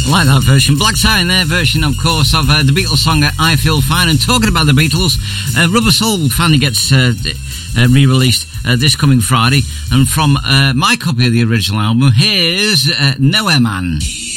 I like that version. Black Tie in their version, of course, of the Beatles song I Feel Fine. And talking about the Beatles, Rubber Soul finally gets re-released this coming Friday. And from my copy of the original album, here's Nowhere Man.